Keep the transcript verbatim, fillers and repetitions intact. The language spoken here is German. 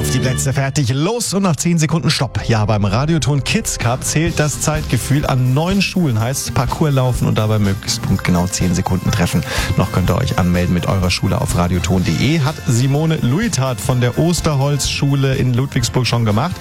Auf die Plätze, fertig, los und nach zehn Sekunden Stopp. Ja, beim Radioton Kids Cup zählt das Zeitgefühl. An neun Schulen heißt Parcours laufen und dabei möglichst punktgenau zehn Sekunden treffen. Noch könnt ihr euch anmelden mit eurer Schule auf radioton punkt de. Hat Simone Luithardt von der Osterholz-Schule in Ludwigsburg schon gemacht.